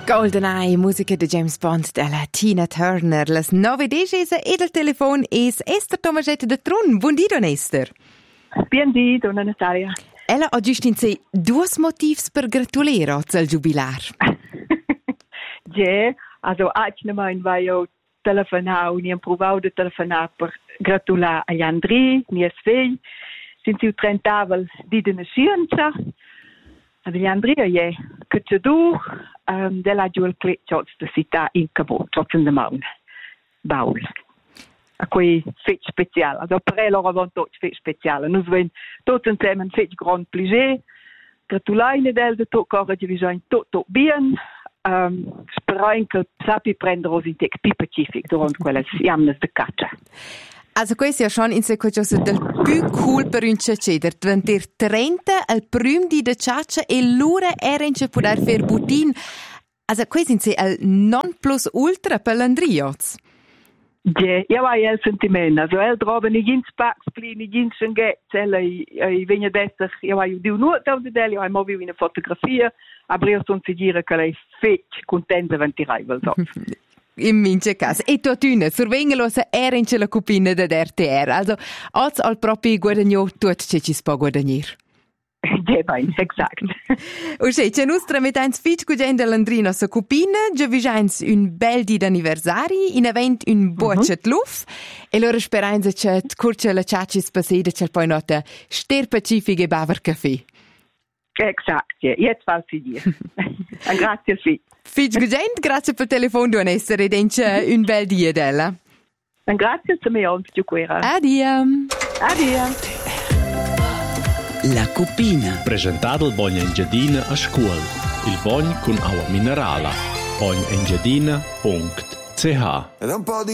GoldenEye, musica di James Bond della Tina Turner. Las 9:10 e del telefon es Esther Tomaschetta de Trun. Buondì, don Esther. Buondì, donna Natalia. Ella ha giusto in sé due motivi per gratulare al giubilar. Ja, also angenommen war io telefonau, ni han provau de telefonar per gratular a Andri, nies fill, sind io 30 avel di de nascienza. Ad Andrea je che c'è du della giù il cleccios de città in Cabo, tot in de maun. Baul. A quei fet special. Also per loro avon tot fet special. Nus ven tot insieme un fet grand plaisir. Gratulaine del de tot corre di bisogn tot bien. Sperain che sapi prendere os in tec pi pacific durant quelle jamnes de caccia. Also questo è schon in sequenza del più cool per un caceder. Dventir 30 al prim di de caccia e l'ora era in poter fer butin. Also questo in sé al non plus ultra per l'Andrioz. Ja, io ho il sentimento. Also el trova ni gins pax pli ni gins schenget. I vegna d'esser, io ho diu nuot da del, io ho movi una fotografia, abrio son si dire che lei fetch contenta ventirai vel so. In mince caso. E tu survengelo se era in la cupina da RTR. Also, oz al proprio guadagno tutto ce ci si può guadagnare. Ja, ben, exact. Usce, c'è nostra metans fitch cugen dell'Andrino sa cupina, già vigens un bel di d'anniversari, in event un bucet luf, e loro speranza c'è curce la ciacis passede c'è poi nota ster pacifiche baver caffè. Exact, ja. Jetzt fällt sie dir. Grazie, Fi. Fitch gugent, grazie per il telefono, don essere denche un bel dia della. Grazie a me on fiuquera. Adia. Adia. La cupina. Presentato il Bogna Engiadina a scuola. Il Bogn con acqua minerale. bognaengiadina.ch